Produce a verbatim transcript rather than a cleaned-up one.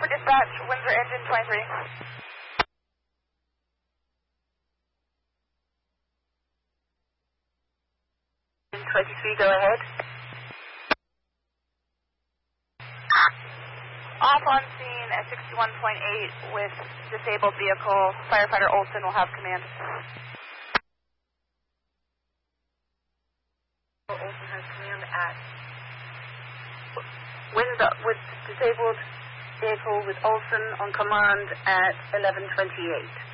dispatch, Windsor engine twenty-three. twenty-three, go ahead. Off on scene at sixty-one point eight with disabled vehicle. Firefighter Olson will have command. Olson has command at Windsor with disabled vehicle with Olson on command at eleven twenty-eight.